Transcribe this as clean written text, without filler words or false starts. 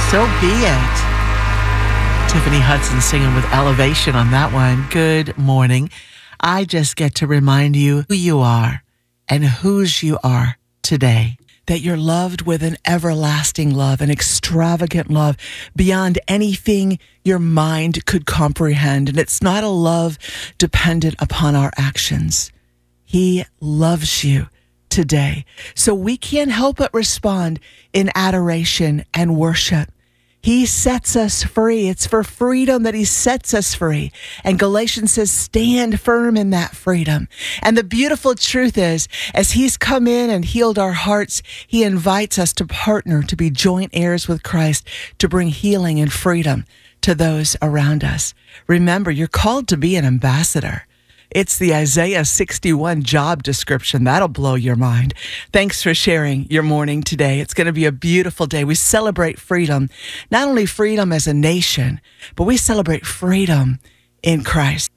So be it. Tiffany Hudson singing with elevation on that one. Good morning. I just get to remind you who you are and whose you are today. That you're loved with an everlasting love, an extravagant love beyond anything your mind could comprehend. And it's not a love dependent upon our actions. He loves you today. So we can't help but respond in adoration and worship. He sets us free. It's for freedom that he sets us free. And Galatians says, stand firm in that freedom. And the beautiful truth is, as he's come in and healed our hearts, he invites us to partner, to be joint heirs with Christ, to bring healing and freedom to those around us. Remember, you're called to be an ambassador. It's the Isaiah 61 job description. That'll blow your mind. Thanks for sharing your morning today. It's going to be a beautiful day. We celebrate freedom, not only freedom as a nation, but we celebrate freedom in Christ.